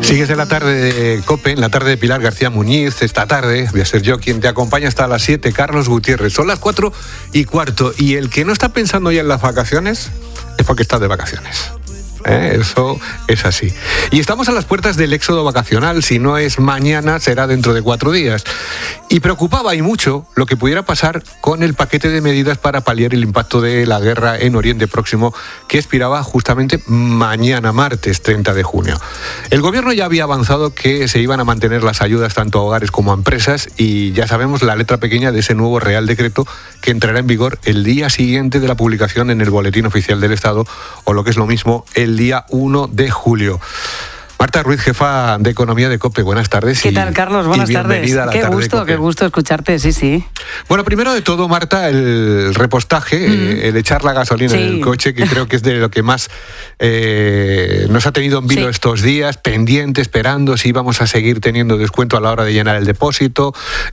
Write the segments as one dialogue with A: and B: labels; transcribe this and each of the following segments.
A: Sigues en la tarde de COPE, en la tarde de Pilar García Muñiz. Esta tarde voy a ser yo quien te acompaña hasta las 7, Carlos Gutiérrez. Son las 4:15 y el que no está pensando ya en las vacaciones es porque está de vacaciones. Eso es así. Y estamos a las puertas del éxodo vacacional. Si no es mañana, será dentro de 4 días. Y preocupaba y mucho lo que pudiera pasar con el paquete de medidas para paliar el impacto de la guerra en Oriente Próximo, que expiraba justamente mañana, martes 30 de junio. El gobierno ya había avanzado que se iban a mantener las ayudas tanto a hogares como a empresas, y ya sabemos la letra pequeña de ese nuevo Real Decreto que entrará en vigor el día siguiente de la publicación en el Boletín Oficial del Estado, o lo que es lo mismo, el día 1 de julio. Marta Ruiz, jefa de Economía de COPE, buenas tardes.
B: ¿Qué tal, Carlos? Buenas tardes. Qué gusto escucharte, sí.
A: Bueno, primero de todo, Marta, el repostaje, el echar la gasolina en el coche, que creo que es de lo que más nos ha tenido en vilo estos días, pendiente, esperando si íbamos a seguir teniendo descuento a la hora de llenar el depósito,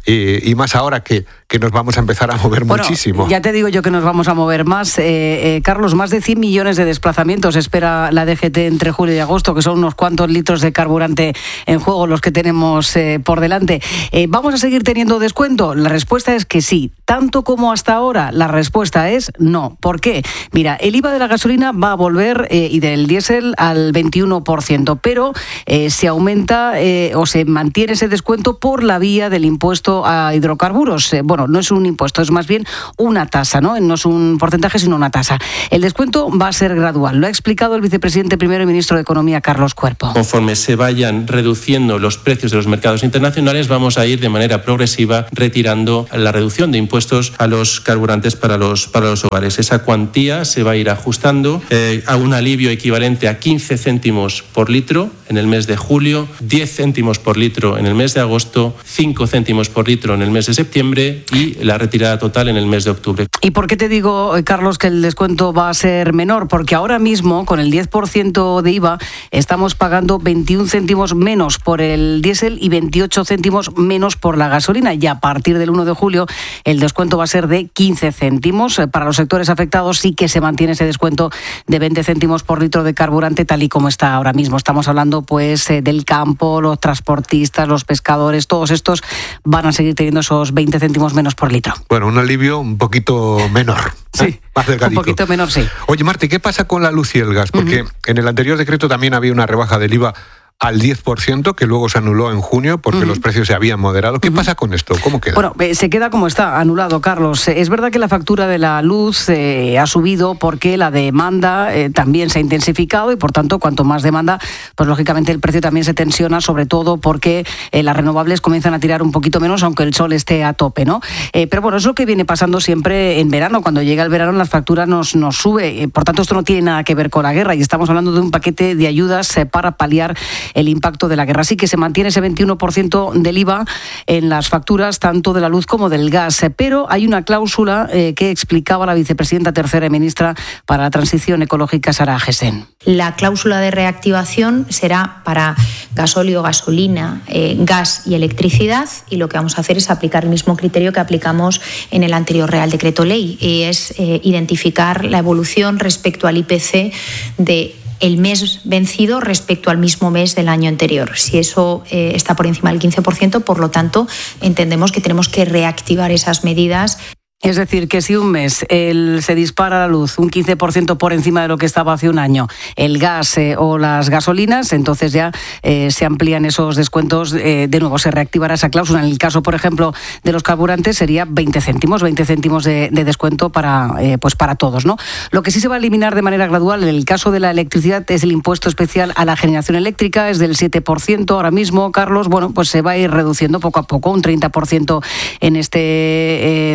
A: y más ahora que nos vamos a empezar a mover muchísimo.
B: Ya te digo yo que nos vamos a mover más. Carlos, más de 100 millones de desplazamientos espera la DGT entre julio y agosto, que son unos cuantos litros de carburante en juego los que tenemos por delante. ¿Vamos a seguir teniendo descuento? La respuesta es que sí. Tanto como hasta ahora, la respuesta es no. ¿Por qué? Mira, el IVA de la gasolina va a volver, y del diésel, al 21%, pero se aumenta o se mantiene ese descuento por la vía del impuesto a hidrocarburos. Bueno, no es un impuesto, es más bien una tasa, ¿no? No es un porcentaje, sino una tasa. El descuento va a ser gradual. Lo ha explicado el vicepresidente primero y ministro de Economía, Carlos Cuerpo.
C: Conforme se vayan reduciendo los precios de los mercados internacionales, vamos a ir de manera progresiva retirando la reducción de impuestos a los carburantes para los hogares. Esa cuantía se va a ir ajustando a un alivio equivalente a 15 céntimos por litro en el mes de julio, 10 céntimos por litro en el mes de agosto, 5 céntimos por litro en el mes de septiembre y la retirada total en el mes de octubre.
B: ¿Y por qué te digo, Carlos, que el descuento va a ser menor? Porque ahora mismo, con el 10% de IVA, estamos pagando 21 céntimos menos por el diésel y 28 céntimos menos por la gasolina. Y a partir del 1 de julio, el descuento va a ser de 15 céntimos. Para los sectores afectados sí que se mantiene ese descuento de 20 céntimos por litro de carburante, tal y como está ahora mismo. Estamos hablando del campo, los transportistas, los pescadores, todos estos van a seguir teniendo esos 20 céntimos menos por litro.
A: Bueno, un alivio un poquito menor.
B: Sí,
A: más delgadito.
B: Un poquito menor, sí.
A: Oye, Marta, ¿qué pasa con la luz y el gas? Porque en el anterior decreto también había una rebaja del IVA al 10%, que luego se anuló en junio porque los precios se habían moderado. ¿Qué pasa con esto? ¿Cómo queda?
B: Bueno, se queda como está, anulado, Carlos. Es verdad que la factura de la luz ha subido porque la demanda también se ha intensificado, y por tanto, cuanto más demanda, pues lógicamente el precio también se tensiona, sobre todo porque las renovables comienzan a tirar un poquito menos, aunque el sol esté a tope, ¿no? Pero bueno, es lo que viene pasando siempre en verano. Cuando llega el verano, las facturas nos sube. Por tanto, esto no tiene nada que ver con la guerra, y estamos hablando de un paquete de ayudas para paliar el impacto de la guerra. Así que se mantiene ese 21% del IVA en las facturas tanto de la luz como del gas. Pero hay una cláusula que explicaba la vicepresidenta tercera y ministra para la transición ecológica, Sara Agesen.
D: La cláusula de reactivación será para gasóleo, gasolina, gas y electricidad, y lo que vamos a hacer es aplicar el mismo criterio que aplicamos en el anterior Real Decreto Ley, y es identificar la evolución respecto al IPC de el mes vencido respecto al mismo mes del año anterior. Si eso está por encima del 15%, por lo tanto, entendemos que tenemos que reactivar esas medidas.
B: Es decir, que si un mes se dispara la luz un 15% por encima de lo que estaba hace un año, el gas o las gasolinas, entonces ya se amplían esos descuentos, de nuevo se reactivará esa cláusula. En el caso, por ejemplo, de los carburantes sería 20 céntimos de descuento para todos, ¿no? Lo que sí se va a eliminar de manera gradual en el caso de la electricidad es el impuesto especial a la generación eléctrica, es del 7% ahora mismo, Carlos. Bueno, pues se va a ir reduciendo poco a poco, un 30% en este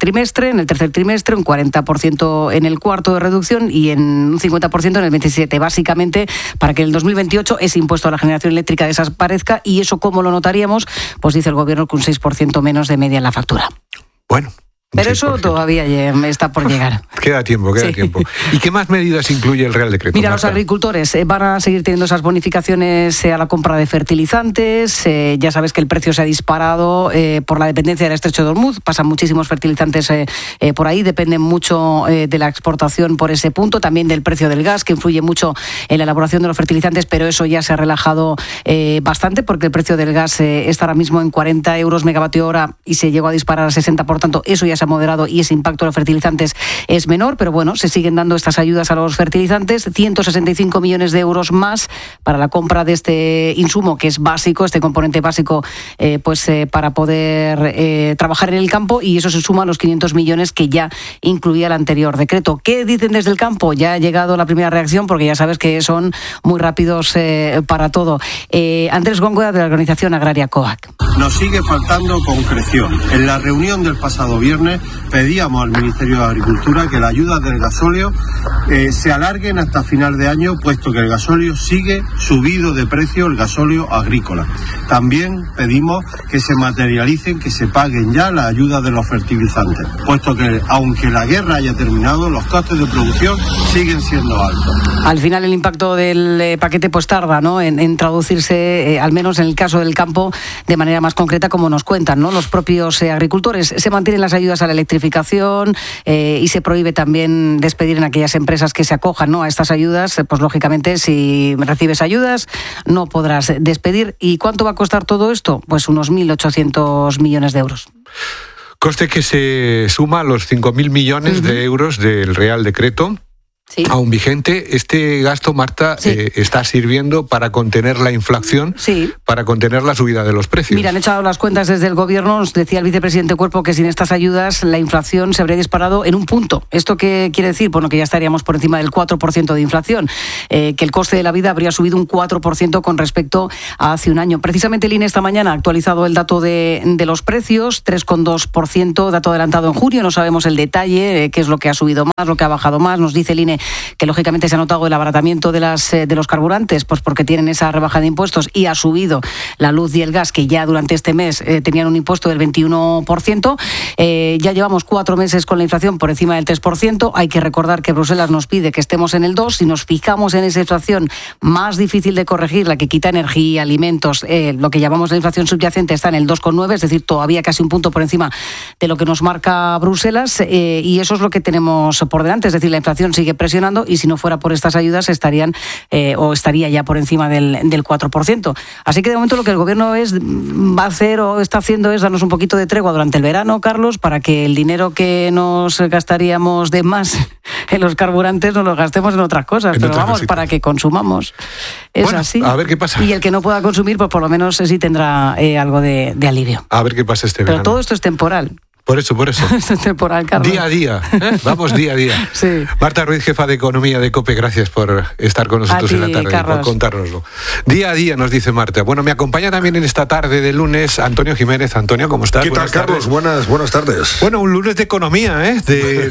B: en el tercer trimestre, un 40% en el cuarto de reducción y en un 50% en el 27, básicamente para que en el 2028 ese impuesto a la generación eléctrica desaparezca. ¿Y eso cómo lo notaríamos? Pues dice el gobierno que un 6% menos de media en la factura.
A: Bueno,
B: Pero eso todavía está por llegar.
A: Queda tiempo. ¿Y qué más medidas incluye el Real Decreto?
B: Mira,
A: Marta?
B: los agricultores van a seguir teniendo esas bonificaciones a la compra de fertilizantes. Ya sabes que el precio se ha disparado por la dependencia del estrecho de Hormuz. Pasan muchísimos fertilizantes por ahí, dependen mucho de la exportación por ese punto, también del precio del gas, que influye mucho en la elaboración de los fertilizantes, pero eso ya se ha relajado bastante, porque el precio del gas está ahora mismo en 40 euros megavatio hora y se llegó a disparar a 60, por tanto, eso ya se ha moderado y ese impacto de los fertilizantes es menor, pero bueno, se siguen dando estas ayudas a los fertilizantes, 165 millones de euros más para la compra de este insumo que es básico, este componente básico para poder trabajar en el campo, y eso se suma a los 500 millones que ya incluía el anterior decreto. ¿Qué dicen desde el campo? Ya ha llegado la primera reacción, porque ya sabes que son muy rápidos para todo. Andrés Góngora, de la organización agraria COAC.
E: Nos sigue faltando concreción. En la reunión del pasado viernes pedíamos al Ministerio de Agricultura que las ayudas del gasóleo se alarguen hasta final de año, puesto que el gasóleo sigue subido de precio, el gasóleo agrícola. También pedimos que se materialicen, que se paguen ya las ayudas de los fertilizantes, puesto que aunque la guerra haya terminado, los costes de producción siguen siendo altos.
B: Al final el impacto del paquete tarda, ¿no?, en traducirse, al menos en el caso del campo, de manera más concreta, como nos cuentan, ¿no?, los propios agricultores. Se mantienen las ayudas a la electrificación y se prohíbe también despedir en aquellas empresas que se acojan, ¿no?, a estas ayudas. Pues lógicamente, si recibes ayudas, no podrás despedir. ¿Y cuánto va a costar todo esto? Pues unos 1.800 millones de euros.
A: Coste que se suma a los 5.000 millones de euros del Real Decreto. Sí. Aún vigente. Este gasto, Marta, sí, está sirviendo para contener la inflación, sí, para contener la subida de los precios.
B: Mira, han echado las cuentas desde el Gobierno. Nos decía el vicepresidente Cuerpo que sin estas ayudas la inflación se habría disparado en un punto. ¿Esto qué quiere decir? Bueno, que ya estaríamos por encima del 4% de inflación, que el coste de la vida habría subido un 4% con respecto a hace un año. Precisamente el INE esta mañana ha actualizado el dato de los precios, 3,2%, dato adelantado en junio. No sabemos el detalle, qué es lo que ha subido más, lo que ha bajado más. Nos dice el INE que lógicamente se ha notado el abaratamiento de los carburantes, pues porque tienen esa rebaja de impuestos, y ha subido la luz y el gas, que ya durante este mes tenían un impuesto del 21%. Ya llevamos 4 meses con la inflación por encima del 3%. Hay que recordar que Bruselas nos pide que estemos en el 2%. Si nos fijamos en esa inflación más difícil de corregir, la que quita energía, alimentos, lo que llamamos la inflación subyacente, está en el 2,9%, es decir, todavía casi un punto por encima de lo que nos marca Bruselas, y eso es lo que tenemos por delante. Es decir, la inflación sigue presionando, y si no fuera por estas ayudas estaría ya por encima del 4%. Así que de momento lo que el Gobierno va a hacer o está haciendo es darnos un poquito de tregua durante el verano, Carlos, para que el dinero que nos gastaríamos de más en los carburantes nos lo gastemos en otras cosas, pero vamos, cositas, para que consumamos. Es bueno, así.
A: A ver qué pasa.
B: Y el que no pueda consumir, pues por lo menos sí tendrá algo de alivio.
A: A ver qué pasa este verano.
B: Pero todo esto es temporal.
A: Por eso.
B: Esto es temporal, Carlos.
A: Día a día. Vamos día a día.
B: Sí.
A: Marta Ruiz, jefa de Economía de COPE, gracias por estar con nosotros en la tarde, Carlos, por contárnoslo. Día a día, nos dice Marta. Bueno, me acompaña también en esta tarde de lunes Antonio Jiménez. Antonio, ¿cómo estás?
F: ¿Qué tal, Carlos? Buenas tardes.
A: Bueno, un lunes de economía, ¿eh?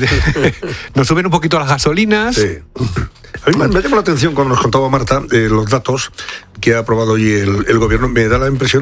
A: Nos suben un poquito las gasolinas. Sí.
F: A mí me llamó la atención cuando nos contaba Marta los datos que ha aprobado hoy el Gobierno. Me da la impresión,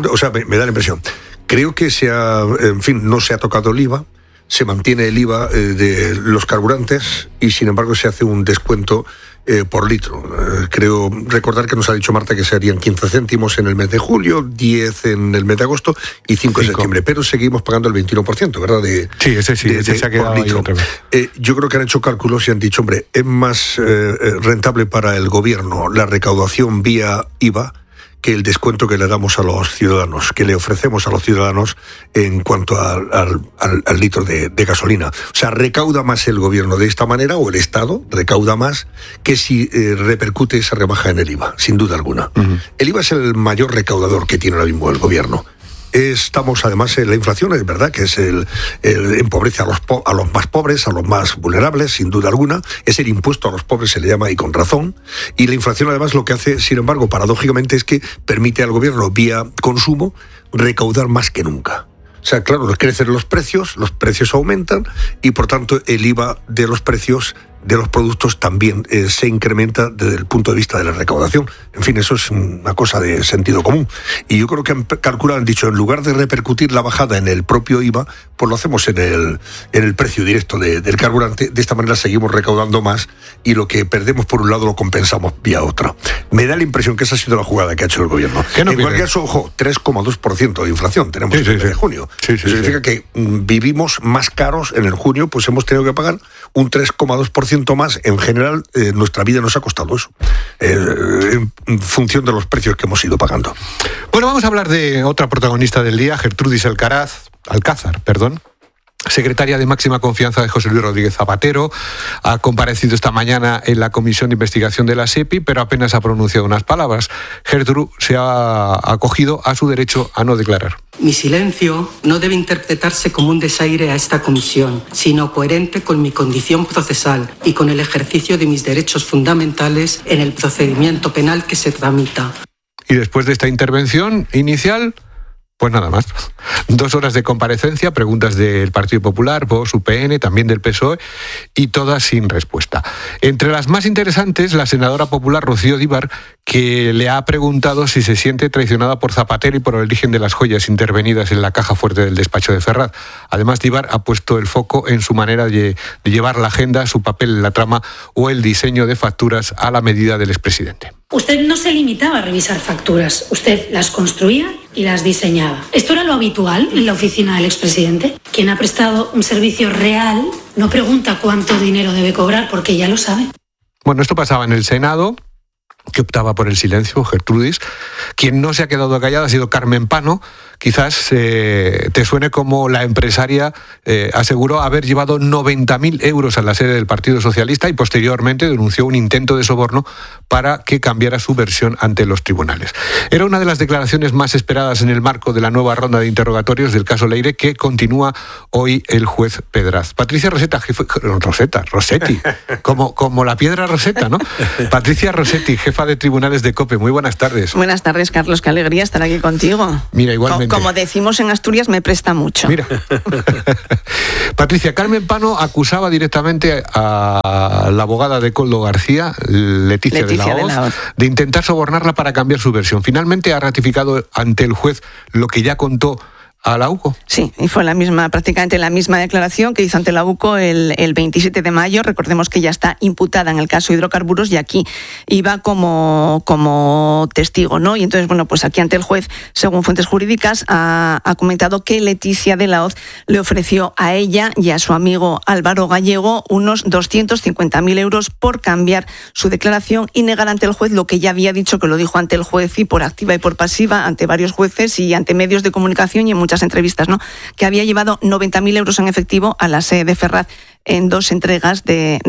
F: creo que no se ha tocado el IVA, se mantiene el IVA de los carburantes, y sin embargo se hace un descuento por litro. Creo recordar que nos ha dicho Marta que serían 15 céntimos en el mes de julio, 10 en el mes de agosto y 5 en septiembre, pero seguimos pagando el 21%, ¿verdad?
A: Sí, ese se ha quedado ahí otra vez.
F: Yo creo que han hecho cálculos y han dicho, hombre, es más rentable para el Gobierno la recaudación vía IVA que el descuento que le damos a los ciudadanos, que le ofrecemos a los ciudadanos en cuanto al litro de gasolina. O sea, recauda más el Gobierno de esta manera, o el Estado recauda más, que si repercute esa rebaja en el IVA, sin duda alguna. Uh-huh. El IVA es el mayor recaudador que tiene ahora mismo el Gobierno. Estamos además en la inflación, es verdad que es empobrece a los más pobres, a los más vulnerables, sin duda alguna. Es el impuesto a los pobres, se le llama, y con razón. Y la inflación además lo que hace, sin embargo, paradójicamente, es que permite al Gobierno, vía consumo, recaudar más que nunca. O sea, claro, crecen los precios aumentan, y por tanto el IVA de los precios de los productos también se incrementa desde el punto de vista de la recaudación. En fin, eso es una cosa de sentido común. Y yo creo que han dicho, en lugar de repercutir la bajada en el propio IVA, pues lo hacemos en el precio directo del carburante. De esta manera seguimos recaudando más y lo que perdemos por un lado lo compensamos vía otra. Me da la impresión que esa ha sido la jugada que ha hecho el gobierno. En cualquier caso, ojo, 3,2% de inflación tenemos en el mes de junio. Eso significa que vivimos más caros en el junio, pues hemos tenido que pagar un 3,2% más. En general, nuestra vida nos ha costado eso, en función de los precios que hemos ido pagando.
A: Bueno, vamos a hablar de otra protagonista del día, Gertrudis Alcázar, secretaria de máxima confianza de José Luis Rodríguez Zapatero. Ha comparecido esta mañana en la Comisión de Investigación de la SEPI, pero apenas ha pronunciado unas palabras. Gertrude se ha acogido a su derecho a no declarar.
G: Mi silencio no debe interpretarse como un desaire a esta comisión, sino coherente con mi condición procesal y con el ejercicio de mis derechos fundamentales en el procedimiento penal que se tramita.
A: Y después de esta intervención inicial, pues nada más. 2 horas de comparecencia, preguntas del Partido Popular, Vox, UPN, también del PSOE, y todas sin respuesta. Entre las más interesantes, la senadora popular Rocío Díbar, que le ha preguntado si se siente traicionada por Zapatero y por el origen de las joyas intervenidas en la caja fuerte del despacho de Ferraz. Además, Díbar ha puesto el foco en su manera de llevar la agenda, su papel en la trama o el diseño de facturas a la medida del expresidente.
H: Usted no se limitaba a revisar facturas, usted las construía y las diseñaba. ¿Esto era lo habitual en la oficina del expresidente? Quien ha prestado un servicio real no pregunta cuánto dinero debe cobrar porque ya lo sabe.
A: Bueno, esto pasaba en el Senado, que optaba por el silencio, Gertrudis. Quien no se ha quedado callada ha sido Carmen Pano. Quizás te suene como la empresaria aseguró haber llevado 90.000 euros a la sede del Partido Socialista y posteriormente denunció un intento de soborno para que cambiara su versión ante los tribunales. Era una de las declaraciones más esperadas en el marco de la nueva ronda de interrogatorios del caso Leire, que continúa hoy el juez Pedraz. Patricia Rossetti, como la piedra Rosetta, ¿no? Patricia Rossetti, jefa de tribunales de COPE. Muy buenas tardes.
I: Buenas tardes, Carlos. Qué alegría estar aquí contigo.
A: Mira, igualmente.
I: Como decimos en Asturias, me presta mucho.
A: Mira. Patricia, Carmen Pano acusaba directamente a la abogada de Koldo García, Leticia de la Hoz, de intentar sobornarla para cambiar su versión. Finalmente ha ratificado ante el juez lo que ya contó a la UCO.
I: Sí, y fue prácticamente la misma declaración que hizo ante la UCO el 27 de mayo. Recordemos que ya está imputada en el caso hidrocarburos y aquí iba como testigo, ¿no? Y entonces, bueno, pues aquí ante el juez, según fuentes jurídicas, ha comentado que Leticia de la Hoz le ofreció a ella y a su amigo Álvaro Gallego unos 250.000 euros por cambiar su declaración y negar ante el juez lo que ya había dicho, que lo dijo ante el juez y por activa y por pasiva, ante varios jueces y ante medios de comunicación y en muchas entrevistas, ¿no? Que había llevado 90.000 euros en efectivo a la sede de Ferraz en 2 entregas de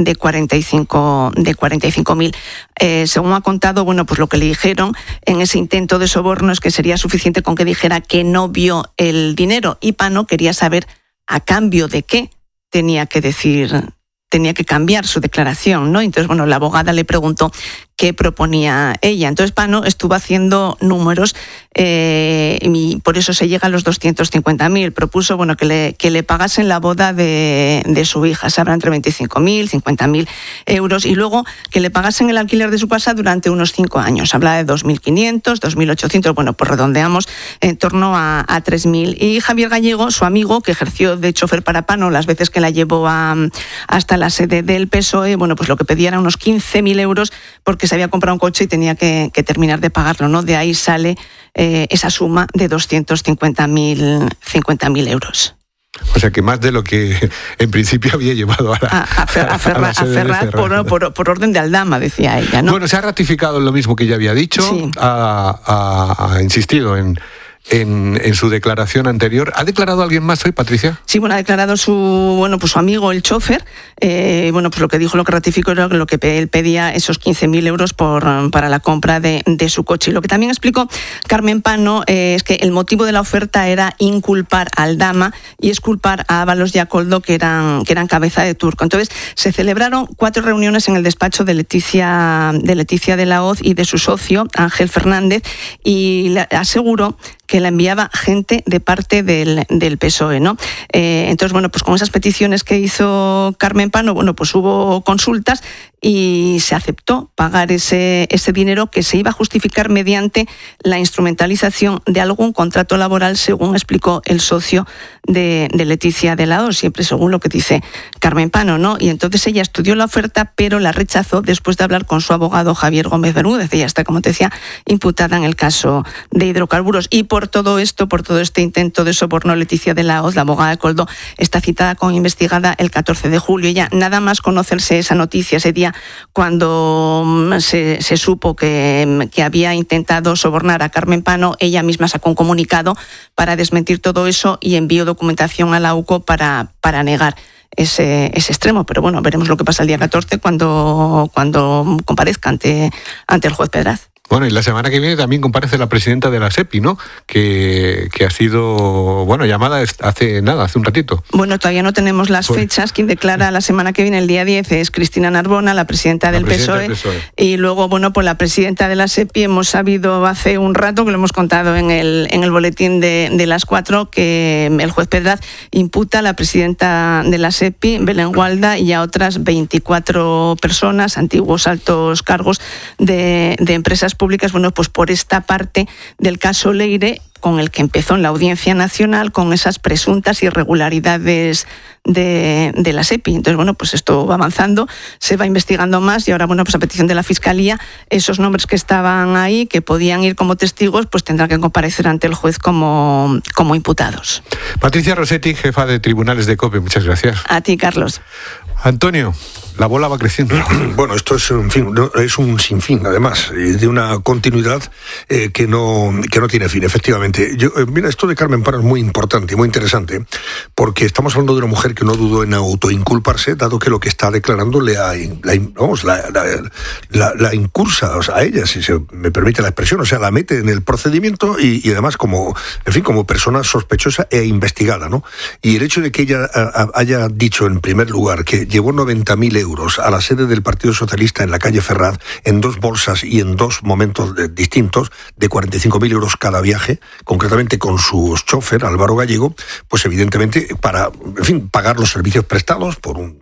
I: 45.000. Según ha contado, bueno, pues lo que le dijeron en ese intento de soborno es que sería suficiente con que dijera que no vio el dinero, y Pano quería saber a cambio de qué tenía que cambiar su declaración, ¿no? Entonces, bueno, la abogada le preguntó qué proponía ella. Entonces, Pano estuvo haciendo números y por eso se llega a los 250.000. Propuso, bueno, que le pagasen la boda de su hija. Se habrá entre 25.000, 50.000 euros. Y luego que le pagasen el alquiler de su casa durante unos 5 años. Habla de 2.500, 2.800, bueno, pues redondeamos en torno a 3.000. Y Javier Gallego, su amigo, que ejerció de chofer para Pano las veces que la llevó hasta la sede del PSOE, bueno, pues lo que pedía era unos 15.000 euros porque se había comprado un coche y tenía que terminar de pagarlo, ¿no? De ahí sale esa suma de 250.000 euros.
A: O sea que más de lo que en principio había llevado a
I: Ferraz por orden de Aldama, decía ella, ¿no?
A: Bueno, se ha ratificado lo mismo que ya había dicho, sí. Ha insistido en su declaración anterior. ¿Ha declarado alguien más hoy, Patricia?
I: Sí, bueno, ha declarado su amigo, el chofer. Pues lo que ratificó era lo que él pedía, esos 15.000 euros para la compra de su coche. Y lo que también explicó Carmen Pano es que el motivo de la oferta era inculpar a Aldama y exculpar a Ábalos y a Koldo, que eran cabeza de turco. Entonces, se celebraron 4 reuniones en el despacho de Leticia de la Hoz y de su socio, Ángel Fernández, y le aseguró que que la enviaba gente de parte del PSOE, ¿no? Entonces, bueno, pues con esas peticiones que hizo Carmen Pano, bueno, pues hubo consultas y se aceptó pagar ese dinero que se iba a justificar mediante la instrumentalización de algún contrato laboral, según explicó el socio de Leticia de la O, siempre según lo que dice Carmen Pano, ¿no? Y entonces ella estudió la oferta, pero la rechazó después de hablar con su abogado Javier Gómez Bermúdez. Ella está, como te decía, imputada en el caso de hidrocarburos. Y por todo esto, por todo este intento de soborno, Leticia de la Hoz, la abogada de Koldo, está citada como investigada el 14 de julio. Ella, nada más conocerse esa noticia ese día, cuando se supo que había intentado sobornar a Carmen Pano, ella misma sacó un comunicado para desmentir todo eso y envió documentación a la UCO para negar ese extremo. Pero bueno, veremos lo que pasa el día 14 cuando comparezca ante el juez Pedraz.
A: Bueno, y la semana que viene también comparece la presidenta de la SEPI, ¿no? Que ha sido, bueno, llamada hace un ratito.
I: Bueno, todavía no tenemos las fechas. Quien declara la semana que viene, el día 10, es Cristina Narbona, la presidenta del PSOE. Y luego, bueno, pues la presidenta de la SEPI, hemos sabido hace un rato, que lo hemos contado en el boletín de las 4, que el juez Pedraz imputa a la presidenta de la SEPI, Belén Gualda, y a otras 24 personas, antiguos altos cargos de empresas públicas, bueno, pues por esta parte del caso Leire, con el que empezó en la Audiencia Nacional, con esas presuntas irregularidades de la SEPI. Entonces, bueno, pues esto va avanzando, se va investigando más y ahora, bueno, pues a petición de la Fiscalía, esos nombres que estaban ahí, que podían ir como testigos, pues tendrán que comparecer ante el juez como imputados.
A: Patricia Rossetti, jefa de Tribunales de COPE, muchas gracias.
I: A ti, Carlos.
A: Antonio, la bola va creciendo.
F: Bueno, esto es, en fin, es un sinfín, además, de una continuidad que no tiene fin, efectivamente. Mira, esto de Carmen Pano es muy importante y muy interesante, porque estamos hablando de una mujer que no dudó en autoinculparse, dado que lo que está declarando la incursa, o sea, a ella, si se me permite la expresión, o sea, la mete en el procedimiento y además como persona sospechosa e investigada, ¿no? Y el hecho de que ella haya dicho en primer lugar que llevó 90.000 euros a la sede del Partido Socialista en la calle Ferraz, en 2 bolsas y en 2 momentos distintos, de 45.000 euros cada viaje, concretamente con su chofer, Álvaro Gallego, pues evidentemente para, en fin, pagar los servicios prestados por un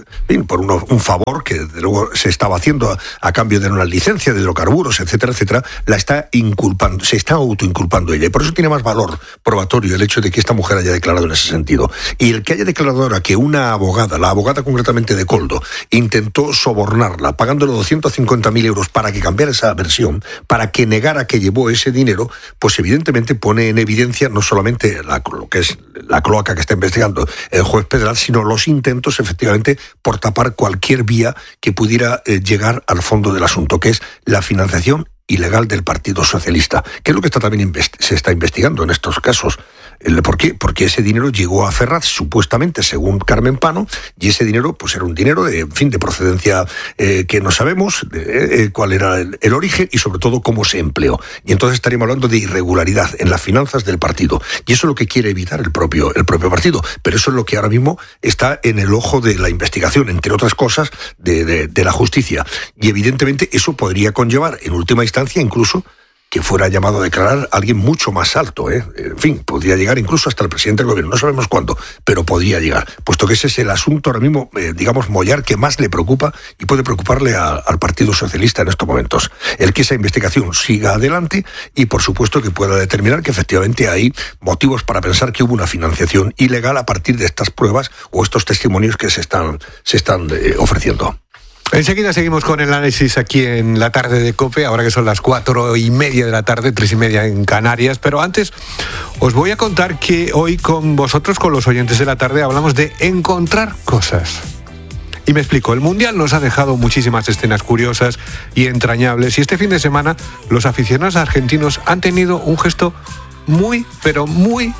F: favor que de luego se estaba haciendo a cambio de una licencia de hidrocarburos, etcétera, etcétera, la está inculpando, se está autoinculpando ella. Y por eso tiene más valor probatorio el hecho de que esta mujer haya declarado en ese sentido. Y el que haya declarado ahora que una abogada, la abogada concretamente de Koldo, intentó sobornarla pagándole 250.000 euros para que cambiara esa versión, para que negara que llevó ese dinero, pues evidentemente pone en evidencia no solamente lo que es la cloaca que está investigando el juez Pedraz, sino los intentos, efectivamente, por tapar cualquier vía que pudiera llegar al fondo del asunto, que es la financiación ilegal del Partido Socialista, que es lo que también se está investigando en estos casos. ¿Por qué? Porque ese dinero llegó a Ferraz, supuestamente, según Carmen Pano, y ese dinero pues era un dinero de procedencia que no sabemos cuál era el origen y sobre todo cómo se empleó. Y entonces estaríamos hablando de irregularidad en las finanzas del partido. Y eso es lo que quiere evitar el propio partido. Pero eso es lo que ahora mismo está en el ojo de la investigación, entre otras cosas, de la justicia. Y evidentemente eso podría conllevar, en última instancia, incluso que fuera llamado a declarar a alguien mucho más alto, En fin, podría llegar incluso hasta el presidente del gobierno, no sabemos cuándo, pero podría llegar, puesto que ese es el asunto ahora mismo, mollar, que más le preocupa y puede preocuparle al Partido Socialista en estos momentos. El que esa investigación siga adelante y, por supuesto, que pueda determinar que efectivamente hay motivos para pensar que hubo una financiación ilegal a partir de estas pruebas o estos testimonios que se están ofreciendo.
A: Enseguida seguimos con el análisis aquí en la tarde de COPE, ahora que son las 4:30 de la tarde, 3:30 en Canarias. Pero antes os voy a contar que hoy con vosotros, con los oyentes de la tarde, hablamos de encontrar cosas. Y me explico, el Mundial nos ha dejado muchísimas escenas curiosas y entrañables, y este fin de semana los aficionados argentinos han tenido un gesto muy, pero muy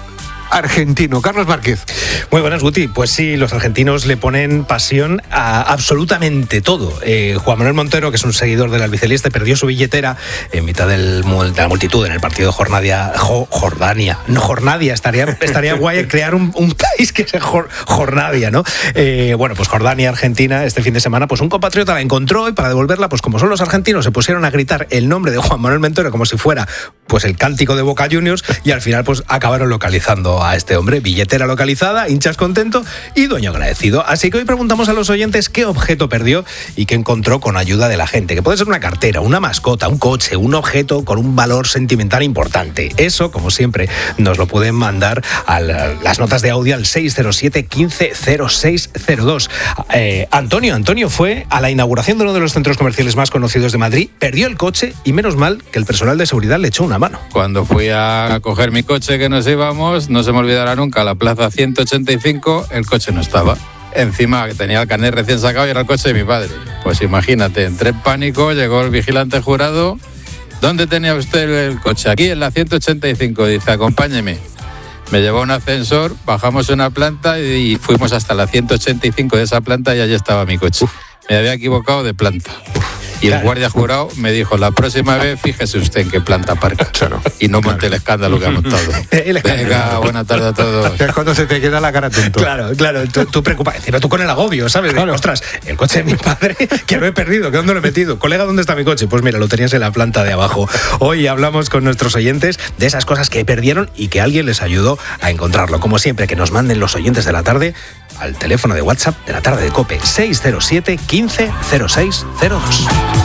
A: argentino. Carlos Márquez.
J: Muy buenas, Guti. Pues sí, los argentinos le ponen pasión a absolutamente todo. Juan Manuel Montero, que es un seguidor del albiceleste, perdió su billetera en mitad de la multitud en el partido de Jordania. No, Jornadia. Estaría guay crear un país que sea Jornadia, ¿no? Bueno, pues Jordania, Argentina, este fin de semana, pues un compatriota la encontró y para devolverla, pues como son los argentinos, se pusieron a gritar el nombre de Juan Manuel Montero como si fuera pues el cántico de Boca Juniors y al final pues acabaron localizando a este hombre. Billetera localizada, hinchas contento y dueño agradecido. Así que hoy preguntamos a los oyentes qué objeto perdió y qué encontró con ayuda de la gente, que puede ser una cartera, una mascota, un coche, un objeto con un valor sentimental importante. Eso, como siempre, nos lo pueden mandar a las notas de audio al 607 15 0602. Antonio fue a la inauguración de uno de los centros comerciales más conocidos de Madrid, perdió el coche y menos mal que el personal de seguridad le echó una mano.
K: Cuando fui a coger mi coche que nos íbamos, no se me olvidará nunca, la plaza 185, el coche no estaba. Encima que tenía el carnet recién sacado y era el coche de mi padre. Pues imagínate, entré en pánico, llegó el vigilante jurado. ¿Dónde tenía usted el coche? Aquí en la 185, dice, acompáñeme. Me llevó a un ascensor, bajamos una planta y fuimos hasta la 185 de esa planta y allí estaba mi coche. Me había equivocado de planta. Y el guardia jurado me dijo, la próxima vez fíjese usted en qué planta aparca. Claro. Y no monte el escándalo que ha montado. Venga, buena tarde a todos.
A: Es cuando se te queda la cara tonto.
J: Claro, tú preocupas. Encima tú con el agobio, ¿sabes? Claro. Ostras, el coche de mi padre, que lo he perdido, ¿que dónde lo he metido? Colega, ¿dónde está mi coche? Pues mira, lo tenías en la planta de abajo. Hoy hablamos con nuestros oyentes de esas cosas que perdieron y que alguien les ayudó a encontrarlo. Como siempre, que nos manden los oyentes de la tarde al teléfono de WhatsApp de la tarde de COPE, 607 15 0602.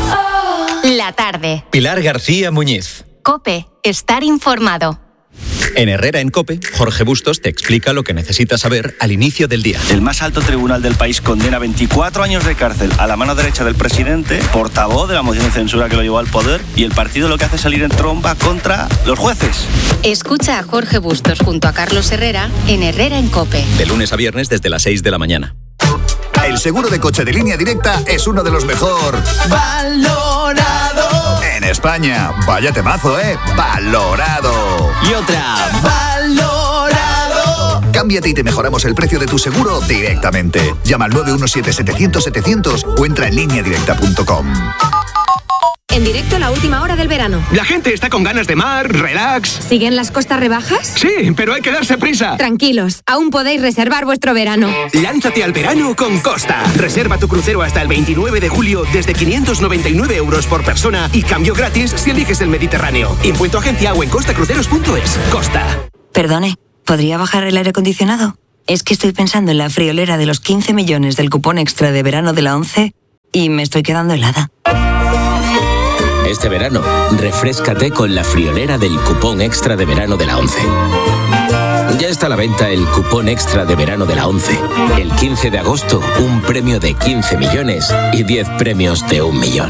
L: La tarde.
M: Pilar García Muñiz.
L: COPE. Estar informado.
M: En Herrera en COPE, Jorge Bustos te explica lo que necesitas saber al inicio del día.
N: El más alto tribunal del país condena 24 años de cárcel a la mano derecha del presidente, portavoz de la moción de censura que lo llevó al poder, y el partido lo que hace es salir en tromba contra los jueces.
L: Escucha a Jorge Bustos junto a Carlos Herrera en Herrera en COPE.
M: De lunes a viernes desde las 6 de la mañana.
O: El seguro de coche de Línea Directa es uno de los mejor valorado en España. Vaya temazo, valorado.
M: Y otra,
O: valorado. Cámbiate y te mejoramos el precio de tu seguro directamente. Llama al 917-700-700 o entra en lineadirecta.com.
P: En directo, la última hora del verano.
Q: La gente está con ganas de mar, relax.
P: ¿Siguen las costas rebajas?
Q: Sí, pero hay que darse prisa.
P: Tranquilos, aún podéis reservar vuestro verano.
Q: Lánzate al verano con Costa. Reserva tu crucero hasta el 29 de julio desde 599 € por persona y cambio gratis si eliges el Mediterráneo. Impuesto agencia o en costacruceros.es. Costa.
R: Perdone, ¿podría bajar el aire acondicionado? Es que estoy pensando en la friolera de los 15 millones del cupón extra de verano de la 11 y me estoy quedando helada.
S: Este verano, refréscate con la friolera del cupón extra de verano de la 11. Ya está a la venta el cupón extra de verano de la 11. El 15 de agosto, un premio de 15 millones y 10 premios de 1 millón.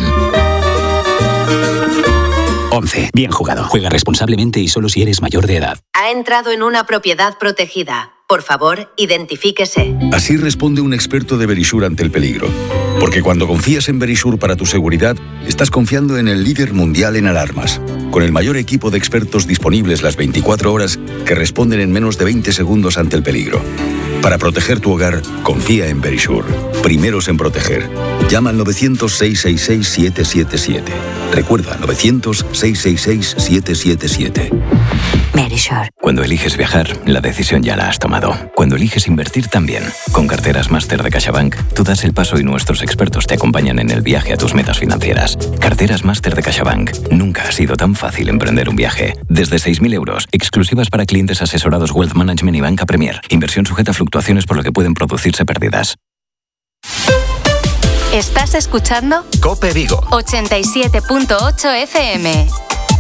T: 11. Bien jugado. Juega responsablemente y solo si eres mayor de edad.
U: Ha entrado en una propiedad protegida. Por favor, identifíquese.
V: Así responde un experto de Verisure ante el peligro. Porque cuando confías en Verisure para tu seguridad, estás confiando en el líder mundial en alarmas. Con el mayor equipo de expertos disponibles las 24 horas que responden en menos de 20 segundos ante el peligro. Para proteger tu hogar, confía en Verisure. Primeros en proteger. Llama al 900-666-777. Recuerda, 900-666-777.
R: Verisure.
T: Cuando eliges viajar, la decisión ya la has tomado. Cuando eliges invertir también. Con carteras Máster de CaixaBank, tú das el paso y nuestros expertos te acompañan en el viaje a tus metas financieras. Carteras Máster de CaixaBank. Nunca ha sido tan fácil emprender un viaje. Desde 6.000 €, exclusivas para clientes asesorados Wealth Management y Banca Premier. Inversión sujeta a fluctuaciones por lo que pueden producirse pérdidas.
L: ¿Estás escuchando?
O: COPE Vigo
L: 87.8 FM.